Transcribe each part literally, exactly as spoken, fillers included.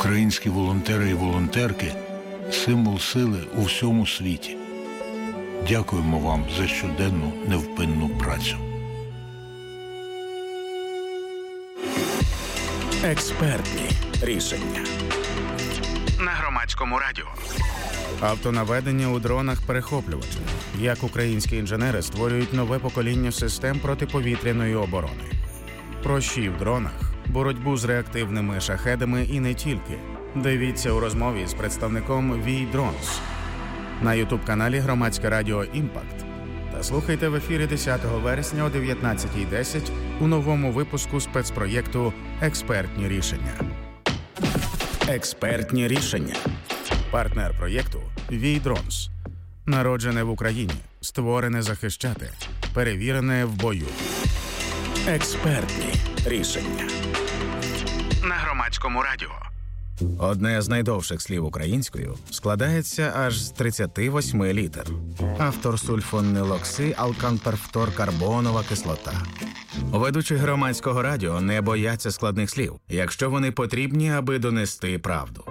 Українські волонтери і волонтерки – символ сили у всьому світі. Дякуємо вам за щоденну невпинну працю. Експертні рішення. На Громадському радіо. Автонаведення у дронах-перехоплювачах. Як українські інженери створюють нове покоління систем протиповітряної оборони. Прощі в дронах, боротьбу з реактивними шахедами і не тільки. Дивіться у розмові з представником ві Drones на ютуб-каналі Громадське радіо «Імпакт». Та слухайте в ефірі десятого вересня о дев'ятнадцятій десять у новому випуску спецпроєкту «Експертні рішення». Експертні рішення. Партнер проєкту ві Drones. Народжене в Україні, створене захищати, перевірене в бою. Експертні рішення. На Громадському радіо. Одне з найдовших слів українською складається аж з тридцяти восьми літер. Автор сульфонилокси алканперфторкарбонова кислота. Ведучі Громадського радіо не бояться складних слів, якщо вони потрібні, аби донести правду.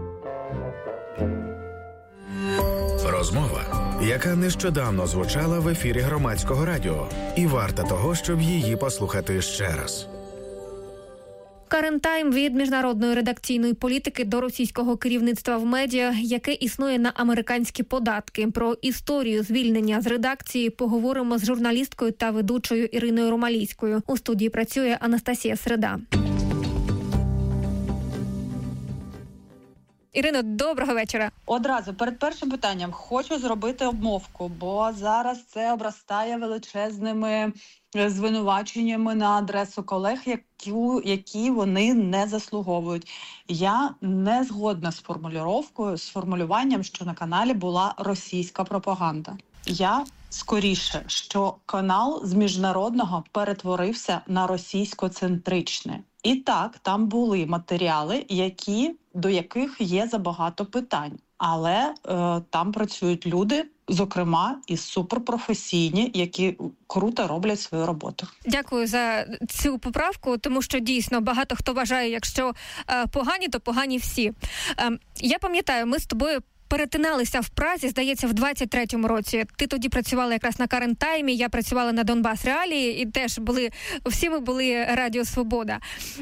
Розмова, яка нещодавно звучала в ефірі Громадського радіо, і варта того, щоб її послухати ще раз. Карен Тайм від міжнародної редакційної політики до російського керівництва в медіа, яке існує на американські податки. Про історію звільнення з редакції поговоримо з журналісткою та ведучою Іриною Ромалійською. У студії працює Анастасія Среда. Ірино, доброго вечора. Одразу перед першим питанням хочу зробити обмовку, бо зараз це обростає величезними звинуваченнями на адресу колег, які, які вони не заслуговують. Я не згодна з формулюванням, з формулюванням, що на каналі була російська пропаганда. Я скоріше, що канал з міжнародного перетворився на російськоцентричне. І так, там були матеріали, які, до яких є забагато питань. Але е, там працюють люди, зокрема, і суперпрофесійні, які круто роблять свою роботу. Дякую за цю поправку, тому що дійсно багато хто вважає, якщо е, погані, то погані всі. Е, я пам'ятаю, ми з тобою перетиналися в Празі, здається, в двадцять третьому році. Ти тоді працювала якраз на Карен Таймі, я працювала на Донбас Реалії, і теж були, всі ми були Радіо Свобода.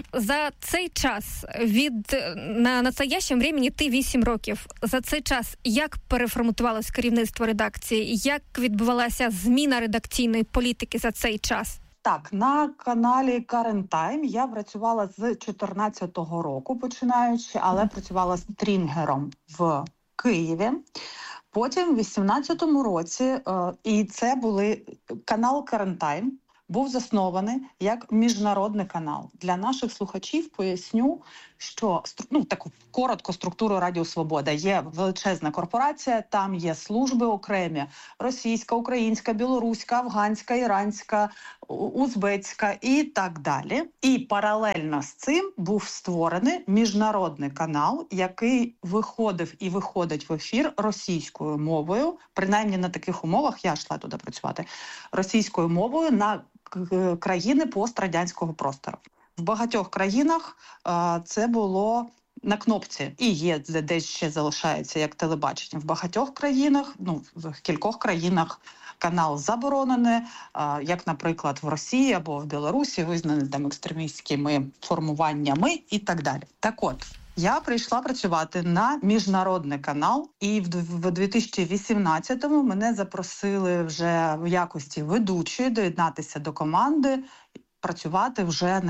За цей час, від, на настоящем времени ти вісім років. За цей час як переформатувалось керівництво редакції? Як відбувалася зміна редакційної політики за цей час? Так, на каналі Карен Тайм я працювала з чотирнадцятого року, починаючи, але працювала стрінгером в Києві. Потім в вісімнадцятому році, е, і це були канал Карен Тайм, був заснований як міжнародний канал. Для наших слухачів поясню, що ну, таку коротко структуру Радіо Свобода. Є величезна корпорація, там є служби окремі: російська, українська, білоруська, афганська, іранська, узбецька і так далі. І паралельно з цим був створений міжнародний канал, який виходив і виходить в ефір російською мовою, принаймні на таких умовах, я йшла туди працювати, російською мовою на країни пострадянського простору. В багатьох країнах а, це було на кнопці. І є, де ще залишається як телебачення. В багатьох країнах, ну, в кількох країнах канал заборонений, а, як, наприклад, в Росії або в Білорусі, визнаний там екстремістськими формуваннями і так далі. Так от, я прийшла працювати на міжнародний канал, і в дві тисячі вісімнадцятому мене запросили вже в якості ведучої доєднатися до команди, працювати вже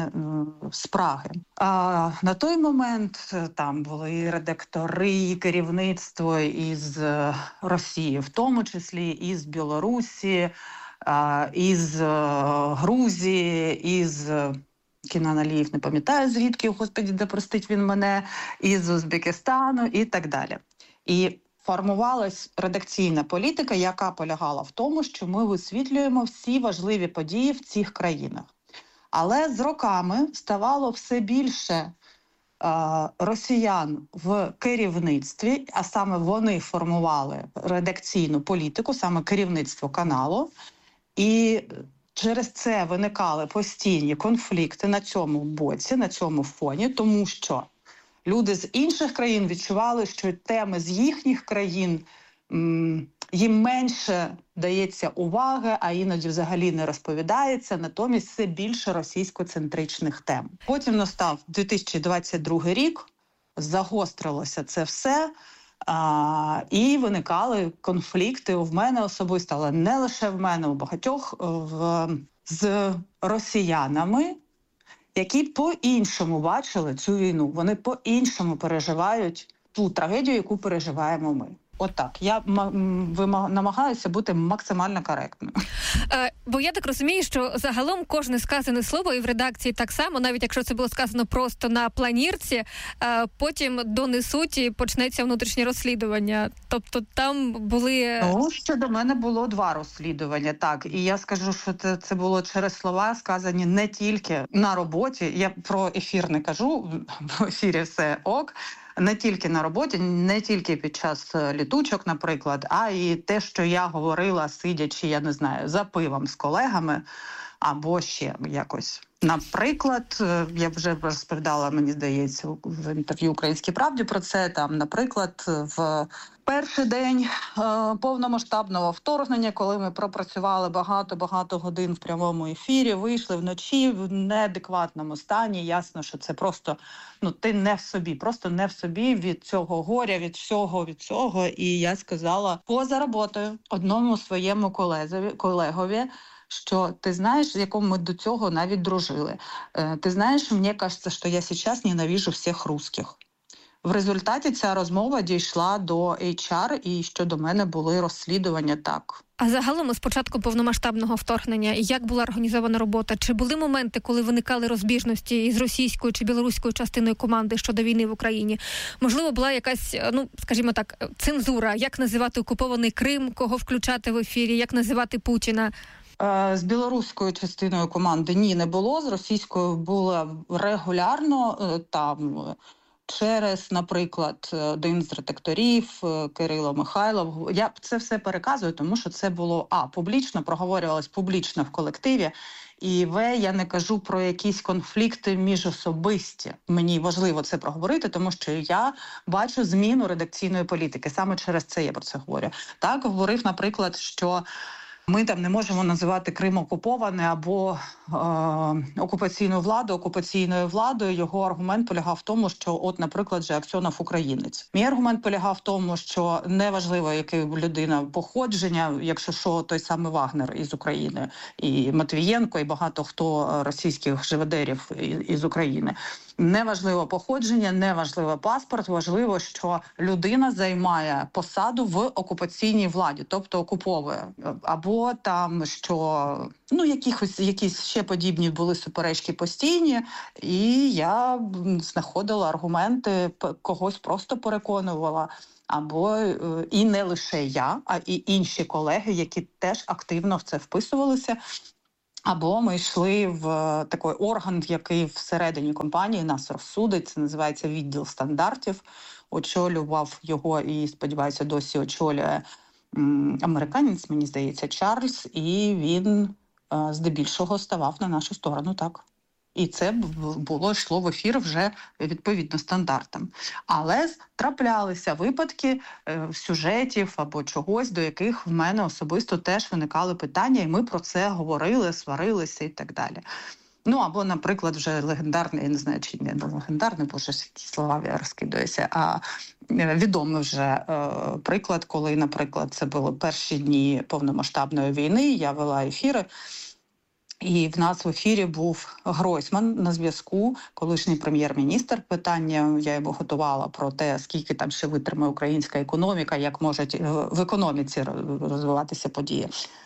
з Праги. А на той момент там були редактори, і керівництво із Росії, в тому числі із Білорусі, із Грузії, із Кінан Алієв, не пам'ятаю звідки, господі, де простить він мене, із Узбекистану і так далі. І формувалась редакційна політика, яка полягала в тому, що ми висвітлюємо всі важливі події в цих країнах. Але з роками ставало все більше е, росіян в керівництві, а саме вони формували редакційну політику, саме керівництво каналу. І через це виникали постійні конфлікти на цьому боці, на цьому фоні, тому що люди з інших країн відчували, що теми з їхніх країн м, їм менше дається уваги, а іноді взагалі не розповідається, натомість все більше російськоцентричних тем. Потім настав дві тисячі двадцять другий рік, загострилося це все, а, і виникали конфлікти в мене особисто, але не лише в мене, у багатьох в, з росіянами, які по-іншому бачили цю війну. Вони по-іншому переживають ту трагедію, яку переживаємо ми. Отак. Я м- вимаг- намагаюся бути максимально коректною. Е, бо я так розумію, що загалом кожне сказане слово, і в редакції так само, навіть якщо це було сказано просто на планірці, е, потім донесуть і почнеться внутрішнє розслідування. Тобто там були... Ну, щодо мене було два розслідування, так. І я скажу, що це, це було через слова, сказані не тільки на роботі. Я про ефір не кажу, в ефірі все ок. Не тільки на роботі, не тільки під час літучок, наприклад, а і те, що я говорила, сидячи, я не знаю, за пивом з колегами, або ще якось. Наприклад, я вже розповідала, мені здається, в інтерв'ю «Українській правді» про це, там, наприклад, в перший день е, повномасштабного вторгнення, коли ми пропрацювали багато-багато годин в прямому ефірі, вийшли вночі в неадекватному стані, ясно, що це просто, ну, ти не в собі, просто не в собі від цього горя, від всього, від цього. І я сказала поза роботою одному своєму колезові, колегові, що ти знаєш, з якому ми до цього навіть дружили. Е, ти знаєш, мені кажеться, що я зараз ненавижу всіх русських. В результаті ця розмова дійшла до ейч ар, і щодо мене були розслідування так. А загалом, з початку повномасштабного вторгнення, як була організована робота? Чи були моменти, коли виникали розбіжності із російською чи білоруською частиною команди щодо війни в Україні? Можливо, була якась, ну, скажімо так, цензура? Як називати окупований Крим, кого включати в ефірі, як називати Путіна? З білоруською частиною команди ні, не було. З російською було регулярно, там, через, наприклад, один з редакторів, Кирило Михайлов. Я це все переказую, тому що це було, а, публічно, проговорювалось публічно в колективі, і, в, я не кажу про якісь конфлікти міжособисті. Мені важливо це проговорити, тому що я бачу зміну редакційної політики. Саме через це я про це говорю. Так, говорив, наприклад, що ми там не можемо називати Крим окупований або е, окупаційну владу окупаційною владою. Його аргумент полягав в тому, що, от, наприклад, же Аксьонов українець. Мій аргумент полягав в тому, що неважливо, яке людина походження, якщо що, той самий Вагнер із України, і Матвієнко, і багато хто російських живодерів із України. Неважливо походження, неважливо паспорт, важливо, що людина займає посаду в окупаційній владі, тобто окуповує. Або там, що, ну, якихось, якісь ще подібні були суперечки постійні, і я знаходила аргументи, когось просто переконувала. Або і не лише я, а і інші колеги, які теж активно в це вписувалися. Або ми йшли в такий орган, який всередині компанії нас розсудить, це називається відділ стандартів. Очолював його і, сподіваюся, досі очолює м, американець, мені здається, Чарльз, і він е, здебільшого ставав на нашу сторону, так. І це було, йшло в ефір вже відповідно стандартам. Але траплялися випадки е, сюжетів або чогось, до яких в мене особисто теж виникали питання, і ми про це говорили, сварилися і так далі. Ну, або, наприклад, вже легендарний, я не знаю, чи не легендарний, бо вже які слова я розкидаюся, а відомий вже е, приклад, коли, наприклад, це були перші дні повномасштабної війни, я вела ефіри, і в нас в ефірі був Гройсман на зв'язку, колишній прем'єр-міністр. Питання я йому готувала про те, скільки там ще витримає українська економіка, як можуть в економіці розвиватися події.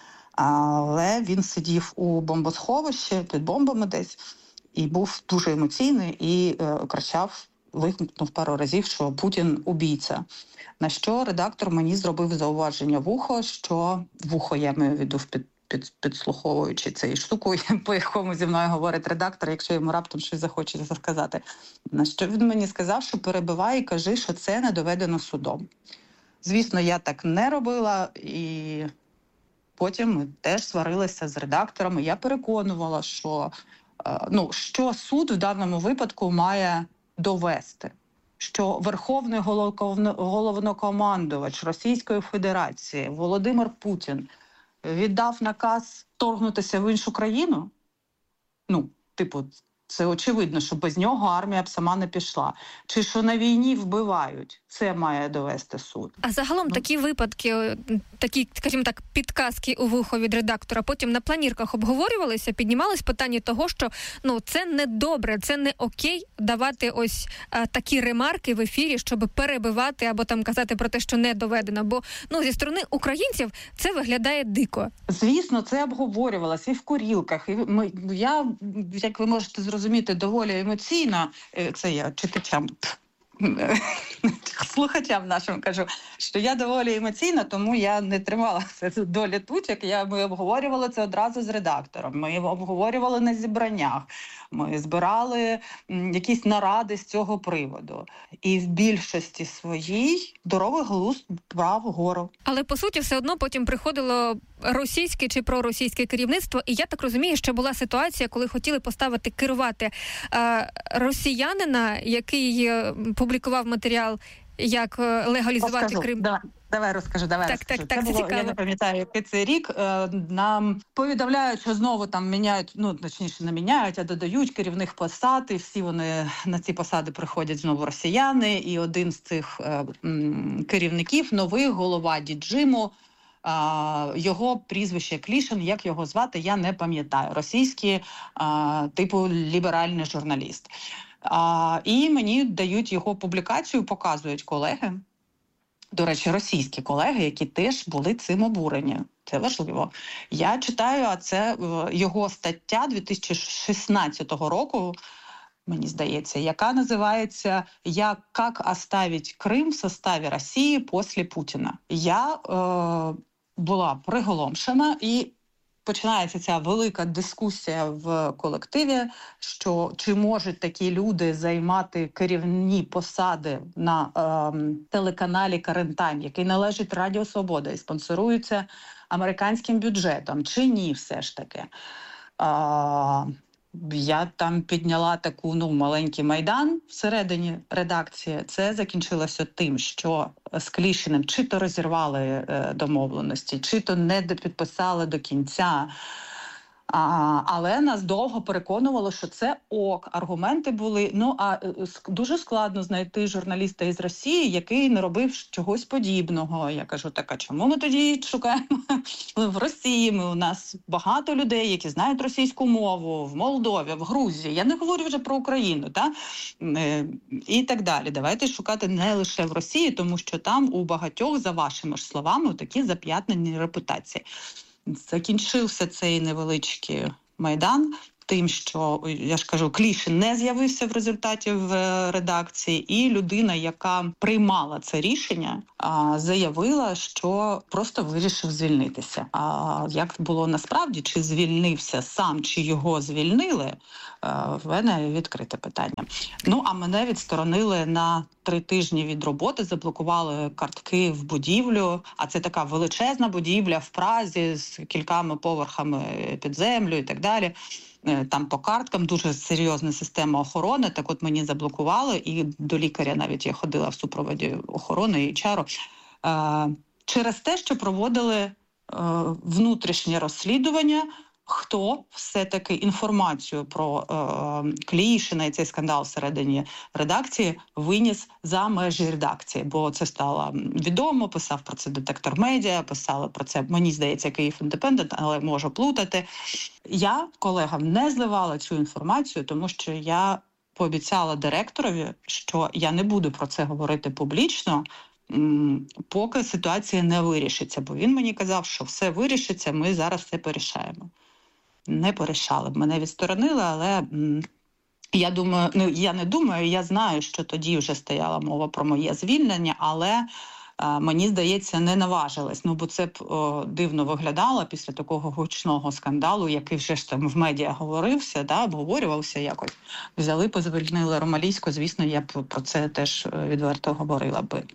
Але він сидів у бомбосховищі під бомбами десь і був дуже емоційний і е, кричав, вигукнув пару разів, що Путін – убійця. На що редактор мені зробив зауваження в ухо, що в ухо я маю в виду під Під, підслуховуючи цей штуку, по якому зі мною говорить редактор, якщо йому раптом щось захочеться сказати. На що він мені сказав, що перебивай і кажи, що це не доведено судом. Звісно, я так не робила, і потім ми теж сварилися з редакторами. Я переконувала, що, ну, що суд в даному випадку має довести. що Верховний головнокомандувач Російської Федерації Володимир Путін віддав наказ вторгнутися в іншу країну? Ну, типу, це очевидно, що без нього армія б сама не пішла. Чи що на війні вбивають? Це має довести суд. А загалом ну. такі випадки, такі, скажімо так, підказки у вухо від редактора, потім на планірках обговорювалися, піднімались питання того, що ну це не добре, це не окей давати ось а, такі ремарки в ефірі, щоб перебивати або там казати про те, що не доведено. Бо ну зі сторони українців це виглядає дико. Звісно, це обговорювалося і в курілках. І ми, я, як ви можете зрозуміти, доволі емоційно, це я читачам, слухачам нашим кажу, що я доволі емоційна, тому я не тримала це до літучок. Я, ми обговорювали це одразу з редактором, ми обговорювали на зібраннях, ми збирали м, якісь наради з цього приводу. І в більшості своїй здоровий глузд брав гору. Але, по суті, все одно потім приходило російське чи проросійське керівництво, і я так розумію, що була ситуація, коли хотіли поставити керувати е, росіянина, який е, публікував матеріал, як е, легалізувати Розкажу. Крим. Давай, давай розкажу, давай так, розкажу. Так, так, це це було, цікаво. я не пам'ятаю, який це рік. Е, нам повідомляють, що знову там міняють, ну, точніше, не міняють, а додають керівних посад, і всі вони на ці посади приходять знову росіяни, і один з цих е, м, керівників, новий голова Діджиму, Uh, його прізвище Клішин, як його звати, я не пам'ятаю. Російський, uh, типу ліберальний журналіст. Uh, і мені дають його публікацію, показують колеги. До речі, російські колеги, які теж були цим обурені. Це важливо. Я читаю, а це uh, його стаття дві тисячі шістнадцятого року, мені здається, яка називається «Як, как оставить Крим в составі Росії після Путіна». Я е, була приголомшена, і починається ця велика дискусія в колективі, що чи можуть такі люди займати керівні посади на е, телеканалі Current Time, який належить Радіо Свобода і спонсорується американським бюджетом, чи ні все ж таки. Е, Я там підняла таку, ну, маленький майдан всередині редакції. Це закінчилося тим, що з Клішиним чи то розірвали е, домовленості, чи то не підписали до кінця. А, але нас довго переконувало, що це ок. Аргументи були, ну, а дуже складно знайти журналіста із Росії, який не робив чогось подібного. Я кажу, так, а чому ми тоді шукаємо в Росії? Ми, у нас багато людей, які знають російську мову, в Молдові, в Грузії. Я не говорю вже про Україну, та? Е, і так далі. Давайте шукати не лише в Росії, тому що там у багатьох, за вашими ж словами, такі зап'ятнені репутації. Закінчився цей невеличкий майдан тим, що, я ж кажу, Клішин не з'явився в результаті в редакції, і людина, яка приймала це рішення, заявила, що просто вирішив звільнитися. А як було насправді, чи звільнився сам, чи його звільнили, в мене відкрите питання. Ну, а мене відсторонили на три тижні від роботи, заблокували картки в будівлю, а це така величезна будівля в Празі з кількома поверхами під землю і так далі. Там по карткам дуже серйозна система охорони, так от мені заблокували, і до лікаря навіть я ходила в супроводі охорони і чару, через те, що проводили внутрішнє розслідування, хто все-таки інформацію про е, Клішина і цей скандал всередині редакції виніс за межі редакції, бо це стало відомо, писав про це детектор медіа, писали про це, мені здається, Київ Індепендент, але можу плутати. Я колегам не зливала цю інформацію, тому що я пообіцяла директорові, що я не буду про це говорити публічно, поки ситуація не вирішиться, бо він мені казав, що все вирішиться, ми зараз все порішаємо. Не порішали. Мене відсторонили, але м, я думаю, ну, я не думаю, я знаю, що тоді вже стояла мова про моє звільнення, але а, мені здається, не наважилась. Ну, бо це б о, дивно виглядало після такого гучного скандалу, який вже ж там в медіа говорився, да, обговорювався якось. Взяли, позвільнили Ромалійську, звісно, я б про це теж відверто говорила би.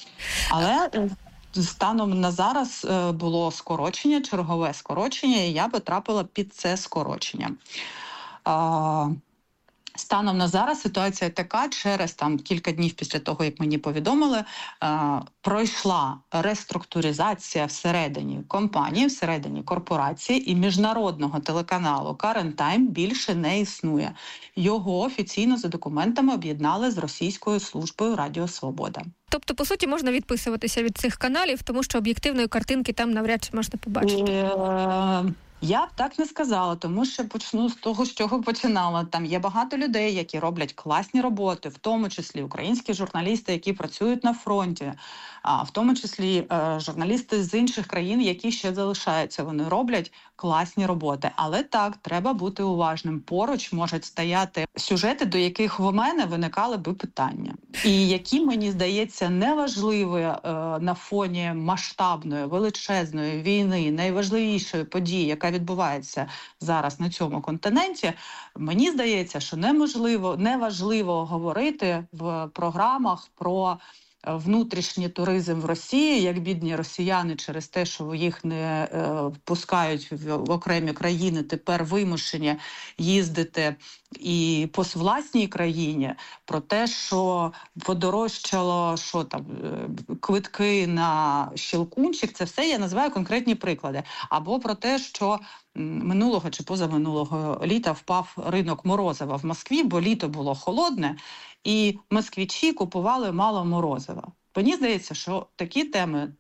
Але станом на зараз було скорочення, чергове скорочення, і я потрапила під це скорочення. Станом на зараз ситуація така, через там кілька днів після того, як мені повідомили, е, пройшла реструктуризація всередині компанії, всередині корпорації, і міжнародного телеканалу Current Time більше не існує. Його офіційно за документами об'єднали з російською службою Радіо Свобода. Тобто, по суті, можна відписуватися від цих каналів, тому що об'єктивної картинки там навряд чи можна побачити. Е, Я б так не сказала, тому що почну з того, з чого починала. Там є багато людей, які роблять класні роботи, в тому числі українські журналісти, які працюють на фронті, а в тому числі е, журналісти з інших країн, які ще залишаються. Вони роблять класні роботи. Але так, треба бути уважним. Поруч можуть стояти сюжети, до яких в мене виникали би питання. І які, мені здається, неважливі е, на фоні масштабної, величезної війни, найважливішої події, яка відбувається зараз на цьому континенті. Мені здається, що неможливо, неважливо говорити в програмах про внутрішній туризм в Росії, як бідні росіяни через те, що їх не е, пускають в окремі країни, тепер вимушені їздити і по власній країні, про те, що подорожчало, що там, квитки на Щелкунчик, це все я називаю конкретні приклади. Або про те, що минулого чи позаминулого літа впав ринок морозива в Москві, бо літо було холодне, і москвичі купували мало морозива. Мені здається, що такі теми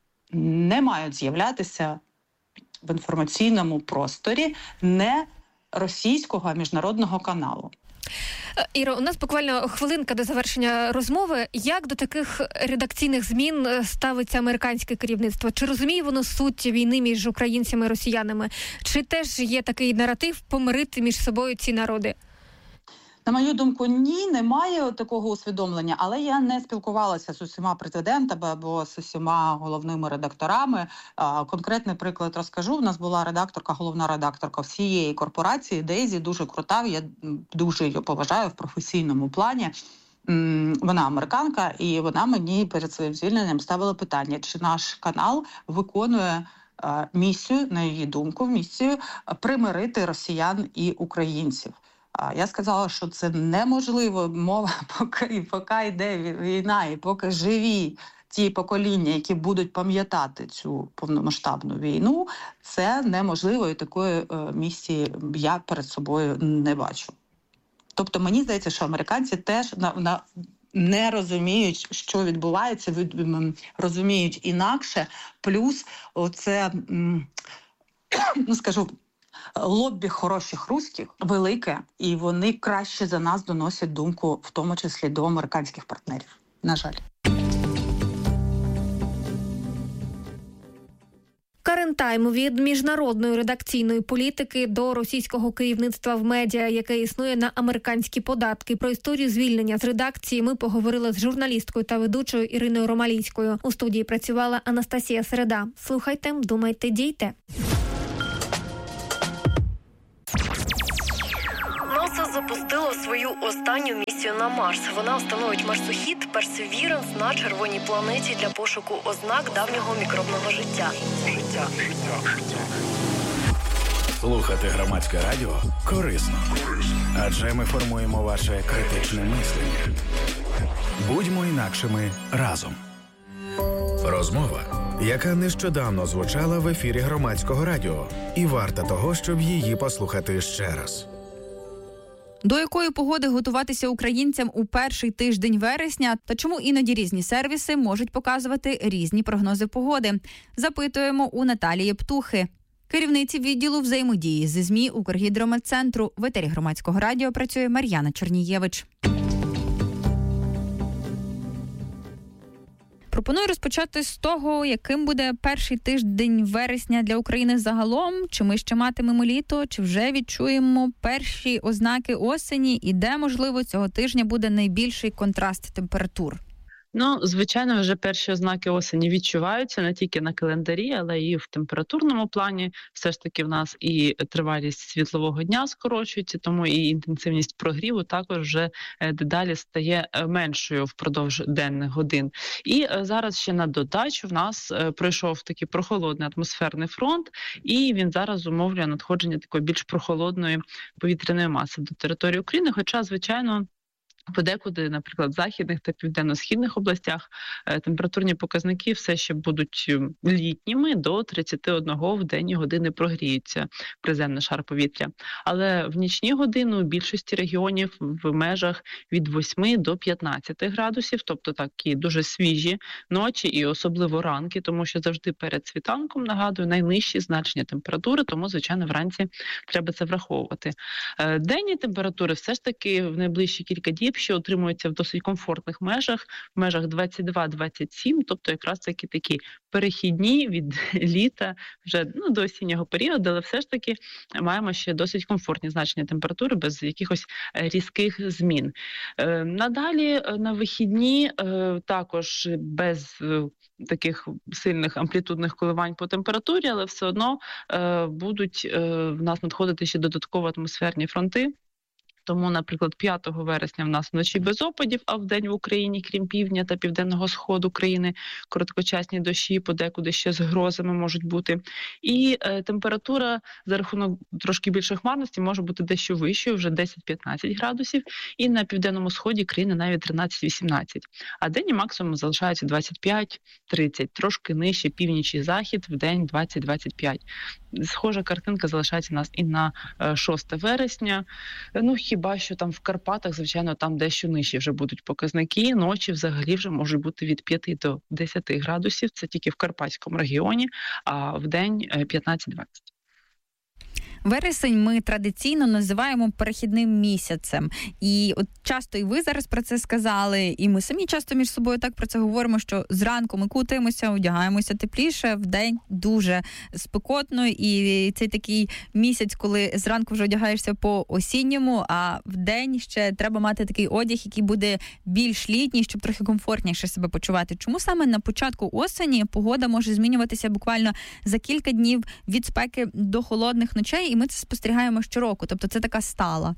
не мають з'являтися в інформаційному просторі не російського, а міжнародного каналу. Іро, у нас буквально хвилинка до завершення розмови. Як до таких редакційних змін ставиться американське керівництво? Чи розуміє воно суть війни між українцями і росіянами? Чи теж є такий наратив помирити між собою ці народи? На мою думку, ні, немає такого усвідомлення, але я не спілкувалася з усіма президентами або з усіма головними редакторами. Конкретний приклад розкажу. У нас була редакторка, головна редакторка всієї корпорації, Дейзі, дуже крута, я дуже її поважаю в професійному плані. Вона американка, і вона мені перед своїм звільненням ставила питання, чи наш канал виконує місію, на її думку, місію примирити росіян і українців. Я сказала, що це неможливо, мова, поки, поки йде війна і поки живі ті покоління, які будуть пам'ятати цю повномасштабну війну, це неможливо, і такої е, місії я перед собою не бачу. Тобто мені здається, що американці теж на, на, не розуміють, що відбувається, від, розуміють інакше, плюс оце, ну скажу, лоббі хороших руських велике, і вони краще за нас доносять думку, в тому числі до американських партнерів. На жаль. Current Time – від міжнародної редакційної політики до російського керівництва в медіа, яке існує на американські податки. Про історію звільнення з редакції ми поговорили з журналісткою та ведучою Іриною Ромалійською. У студії працювала Анастасія Середа. Слухайте, думайте, дійте. НАСА запустило свою останню місію на Марс. Вона встановить марсохід «Персевіранс» на червоній планеті для пошуку ознак давнього мікробного життя. Життя. Слухати громадське радіо корисно. Адже ми формуємо ваше критичне мислення. Будьмо інакшими разом. Розмова, яка нещодавно звучала в ефірі громадського радіо. І варта того, щоб її послухати ще раз. До якої погоди готуватися українцям у перший тиждень вересня та чому іноді різні сервіси можуть показувати різні прогнози погоди? Запитуємо у Наталії Птухи, керівниці відділу взаємодії зі ЗМІ Укргідрометцентру. В етері громадського радіо працює Мар'яна Чорнієвич. Пропоную розпочати з того, яким буде перший тиждень вересня для України загалом. Чи ми ще матимемо літо, чи вже відчуємо перші ознаки осені, і де, можливо, цього тижня буде найбільший контраст температур? Ну, звичайно, вже перші ознаки осені відчуваються не тільки на календарі, але і в температурному плані. Все ж таки в нас і тривалість світлового дня скорочується, тому і інтенсивність прогріву також вже дедалі стає меншою впродовж денних годин. І зараз ще на додачу в нас пройшов такий прохолодний атмосферний фронт, і він зараз зумовлює надходження такої більш прохолодної повітряної маси до території України, хоча, звичайно, подекуди, наприклад, в західних та південно-східних областях температурні показники все ще будуть літніми, до тридцять один в денні години прогріється приземний шар повітря. Але в нічні години у більшості регіонів в межах від восьми до п'ятнадцяти градусів, тобто такі дуже свіжі ночі і особливо ранки, тому що завжди перед світанком, нагадую, найнижчі значення температури, тому, звичайно, вранці треба це враховувати. Денні температури все ж таки в найближчі кілька діб що отримуються в досить комфортних межах, в межах двадцять два - двадцять сім, тобто якраз таки такі перехідні від літа вже ну, до осіннього періоду, але все ж таки маємо ще досить комфортні значення температури без якихось різких змін. Е, надалі на вихідні е, також без е, таких сильних амплітудних коливань по температурі, але все одно е, будуть е, в нас надходити ще додатково атмосферні фронти. Тому, наприклад, п'ятого вересня в нас вночі без опадів, а вдень в Україні, крім півдня та південного сходу країни, короткочасні дощі, подекуди ще з грозами можуть бути. І е, температура за рахунок трошки більшої хмарності може бути дещо вищою, вже десять - п'ятнадцять градусів, і на південному сході країни навіть тринадцять - вісімнадцять. А денні максимум залишаються двадцять п'ять - тридцять, трошки нижче північ і захід, вдень двадцять - двадцять п'ять. Схожа картинка залишається у нас і на шосте вересня. Ну, хіба що там в Карпатах, звичайно, там дещо нижчі вже будуть показники. Ночі взагалі вже можуть бути від п'яти до десяти градусів. Це тільки в Карпатському регіоні, а в день п'ятнадцять - двадцять. Вересень ми традиційно називаємо перехідним місяцем. І от часто і ви зараз про це сказали, і ми самі часто між собою так про це говоримо, що зранку ми кутаємося, одягаємося тепліше, вдень дуже спекотно. І цей такий місяць, коли зранку вже одягаєшся по-осінньому, а вдень ще треба мати такий одяг, який буде більш літній, щоб трохи комфортніше себе почувати. Чому саме на початку осені погода може змінюватися буквально за кілька днів від спеки до холодних ночей, і ми це спостерігаємо щороку, тобто це така стала?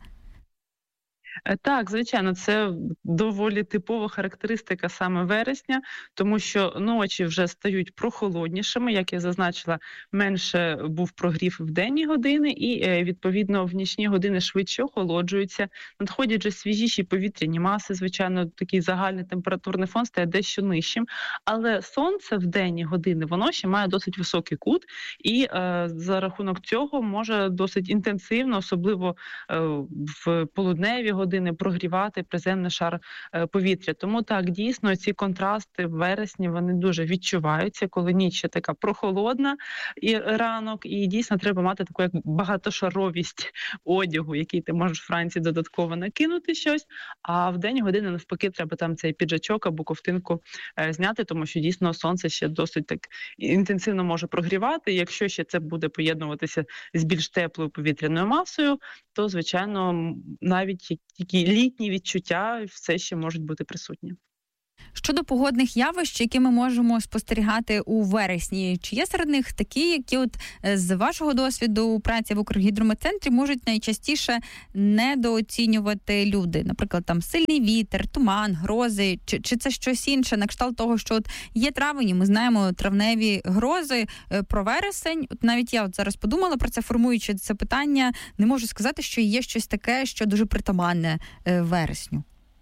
Так, звичайно, це доволі типова характеристика саме вересня, тому що ночі вже стають прохолоднішими, як я зазначила, менше був прогрів в денні години і, відповідно, в нічні години швидше охолоджуються, надходять вже свіжіші повітряні маси, звичайно, такий загальний температурний фон стає дещо нижчим, але сонце в денні години, воно ще має досить високий кут і е, за рахунок цього може досить інтенсивно, особливо е, в полудневі години, години прогрівати приземний шар повітря. Тому так, дійсно, ці контрасти в вересні, вони дуже відчуваються, коли ніч ще така прохолодна і ранок, і дійсно треба мати таку як багатошаровість одягу, який ти можеш вранці додатково накинути щось, а в день години навпаки треба там цей піджачок або ковтинку зняти, тому що дійсно сонце ще досить так інтенсивно може прогрівати. Якщо ще це буде поєднуватися з більш теплою повітряною масою, то, звичайно, навіть такі літні відчуття все ще можуть бути присутні. Щодо погодних явищ, які ми можемо спостерігати у вересні, чи є серед них такі, які от з вашого досвіду праці в Укргідрометцентрі можуть найчастіше недооцінювати люди? Наприклад, там сильний вітер, туман, грози, чи, чи це щось інше, на кшталт того, що от є травень, і ми знаємо травневі грози, про вересень. От навіть я от зараз подумала про це, формуючи це питання, не можу сказати, що є щось таке, що дуже притаманне вересню.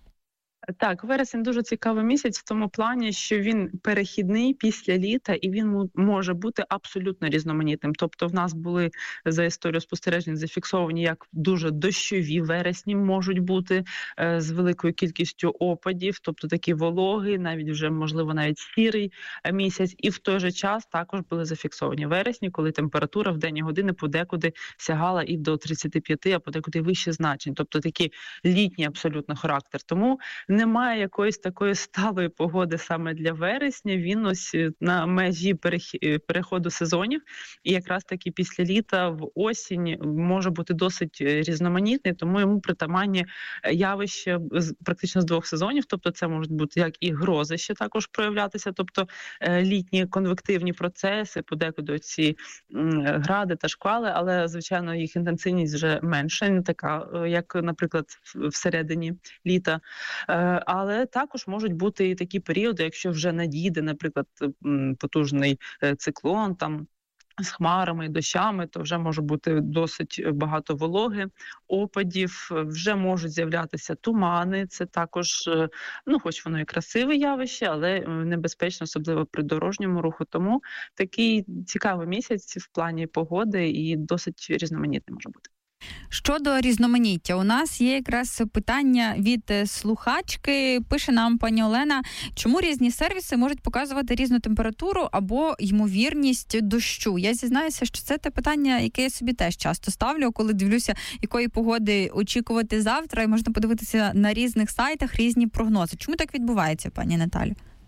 Так, вересень дуже цікавий місяць в тому плані, що він перехідний після літа, і він може бути абсолютно різноманітним. Тобто в нас були за історію спостережень зафіксовані як дуже дощові вересні можуть бути е, з великою кількістю опадів, тобто такі вологи, навіть вже, можливо, навіть сірий місяць. І в той же час також були зафіксовані вересні, коли температура в денні години подекуди сягала і до тридцяти п'яти, а подекуди вище значень. Тобто такий літній абсолютно характер. Тому немає якоїсь такої сталої погоди саме для вересня. Він ось на межі переходу сезонів. І якраз таки після літа в осінь може бути досить різноманітний, тому йому притаманні явища практично з двох сезонів. Тобто це можуть бути як і грози ще також проявлятися, тобто літні конвективні процеси, подекуди ці гради та шквали, але, звичайно, їх інтенсивність вже менша, не така, як, наприклад, всередині літа. Але також можуть бути і такі періоди, якщо вже надійде, наприклад, потужний циклон, там, з хмарами і дощами, то вже може бути досить багато вологи, опадів, вже можуть з'являтися тумани. Це також, ну, хоч воно і красиве явище, але небезпечно, особливо при дорожньому руху. Тому такий цікавий місяць в плані погоди і досить різноманітний може бути. Щодо різноманіття, у нас є якраз питання від слухачки. Пише нам пані Олена, чому різні сервіси можуть показувати різну температуру або ймовірність дощу? Я зізнаюся, що це те питання, яке я собі теж часто ставлю, коли дивлюся, якої погоди очікувати завтра, і можна подивитися на різних сайтах різні прогнози. Чому так відбувається, пані Наталю?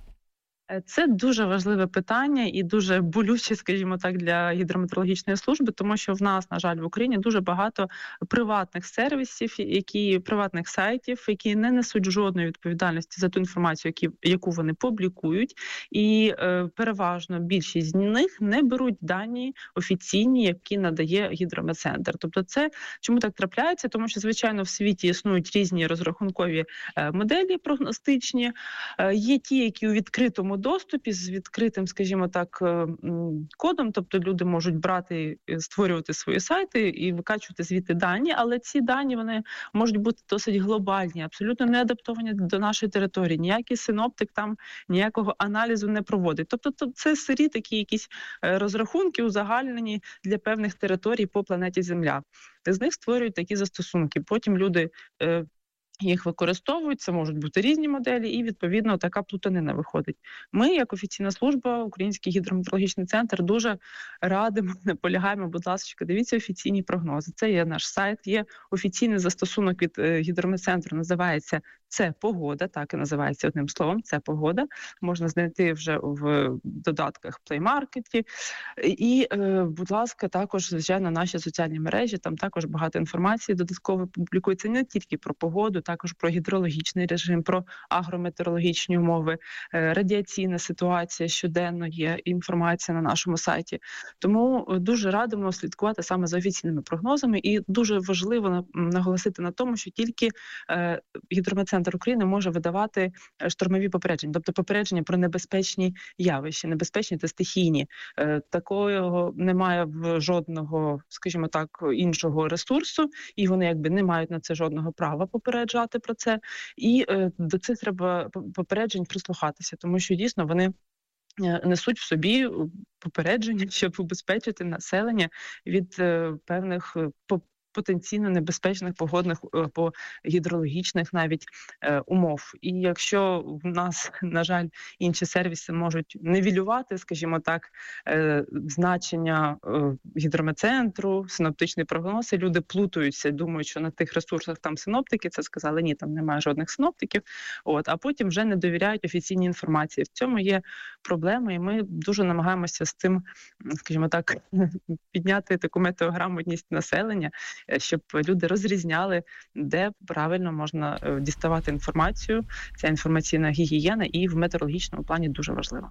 Це дуже важливе питання і дуже болюче, скажімо так, для гідрометеорологічної служби, тому що в нас, на жаль, в Україні дуже багато приватних сервісів, які приватних сайтів, які не несуть жодної відповідальності за ту інформацію, які, яку вони публікують, і е, переважно більшість з них не беруть дані офіційні, які надає гідрометцентр. Тобто це чому так трапляється? Тому що, звичайно, в світі існують різні розрахункові е, моделі прогностичні, е, є ті, які у відкритому доступі з відкритим, скажімо так, кодом, тобто люди можуть брати, створювати свої сайти і викачувати звідти дані, але ці дані, вони можуть бути досить глобальні, абсолютно не адаптовані до нашої території. Ніякий синоптик там ніякого аналізу не проводить. Тобто це сирі такі якісь розрахунки узагальнені для певних територій по планеті Земля. З них створюють такі застосунки. Потім люди їх використовують, це можуть бути різні моделі, і, відповідно, така плутанина виходить. Ми, як офіційна служба, Український гідрометеорологічний центр, дуже радимо, наполягаємо, будь ласка, дивіться офіційні прогнози. Це є наш сайт, є офіційний застосунок від гідрометцентру, називається «Це погода», так і називається одним словом, «Це погода». Можна знайти вже в додатках Play Market. І, будь ласка, також, звичайно, наші соціальні мережі, там також багато інформації додатково публікується не тільки про погоду, також про гідрологічний режим, про агрометеорологічні умови, радіаційна ситуація, щоденно є інформація на нашому сайті. Тому дуже радимо слідкувати саме за офіційними прогнозами, і дуже важливо наголосити на тому, що тільки Гідрометцентр України може видавати штормові попередження, тобто попередження про небезпечні явища, небезпечні та стихійні. Такого немає в жодного, скажімо так, іншого ресурсу, і вони якби не мають на це жодного права попереджати про це. І е, до цих треба попереджень прислухатися, тому що дійсно вони несуть в собі попередження, щоб убезпечити населення від е, певних по потенційно небезпечних погодних або гідрологічних навіть е, умов. І якщо в нас, на жаль, інші сервіси можуть нівелювати, скажімо так, е, значення е, гідрометцентру, синоптичний прогноз, і люди плутаються, думають, що на тих ресурсах там синоптики, це сказали, ні, там немає жодних синоптиків, от, а потім вже не довіряють офіційній інформації. В цьому є проблема, і ми дуже намагаємося з цим, скажімо так, підняти таку метеограмотність населення, щоб люди розрізняли, де правильно можна діставати інформацію. Ця інформаційна гігієна і в метеорологічному плані дуже важлива.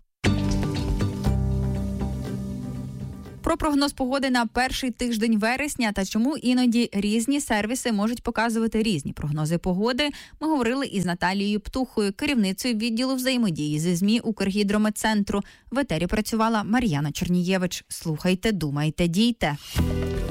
Про прогноз погоди на перший тиждень вересня та чому іноді різні сервіси можуть показувати різні прогнози погоди, ми говорили із Наталією Птухою, керівницею відділу взаємодії зі ЗМІ Укргідрометцентру. В етері працювала Мар'яна Чернієвич. Слухайте, думайте, дійте.